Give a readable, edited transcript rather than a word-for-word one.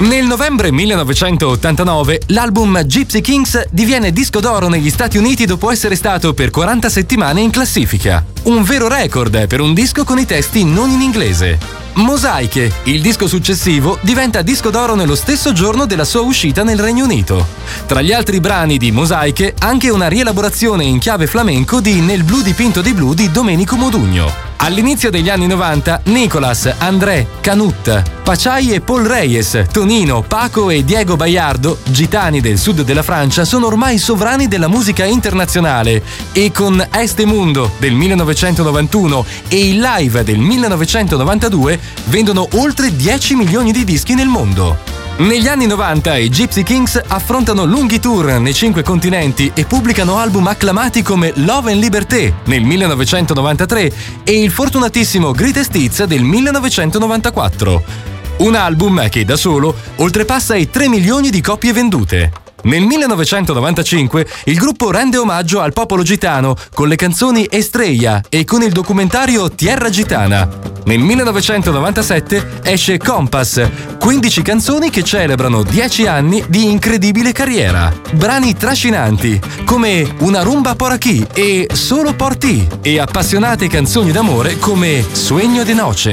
Nel novembre 1989 l'album Gypsy Kings diviene disco d'oro negli Stati Uniti dopo essere stato per 40 settimane in classifica. Un vero record per un disco con i testi non in inglese. Mosaiche, il disco successivo, diventa disco d'oro nello stesso giorno della sua uscita nel Regno Unito. Tra gli altri brani di Mosaiche, anche una rielaborazione in chiave flamenco di Nel blu dipinto di blu di Domenico Modugno. All'inizio degli anni 90, Nicolas, André, Canut, Pachai e Paul Reyes, Tonino, Paco e Diego Bayardo, gitani del sud della Francia, sono ormai sovrani della musica internazionale e con Este Mundo del 1991 e il Live del 1992 vendono oltre 10 milioni di dischi nel mondo. Negli anni 90 i Gypsy Kings affrontano lunghi tour nei 5 continenti e pubblicano album acclamati come Love and Liberté nel 1993 e il fortunatissimo Greatest Hits del 1994. Un album che da solo oltrepassa i 3 milioni di copie vendute. Nel 1995 il gruppo rende omaggio al popolo gitano con le canzoni Estrella e con il documentario Tierra Gitana. Nel 1997 esce Compass, 15 canzoni che celebrano 10 anni di incredibile carriera. Brani trascinanti come Una rumba por aquí e Solo por ti e appassionate canzoni d'amore come Sueño de noche.